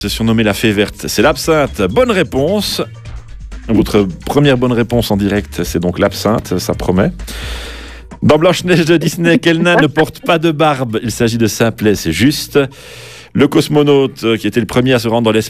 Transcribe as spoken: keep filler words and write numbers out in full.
C'est surnommé la fée verte, c'est l'absinthe. Bonne réponse. Votre première bonne réponse en direct, c'est donc l'absinthe, ça promet. Dans Blanche-Neige de Disney, quel nain ne porte pas de barbe? Il s'agit de Simplet, c'est juste. Le cosmonaute qui était le premier à se rendre dans l'espace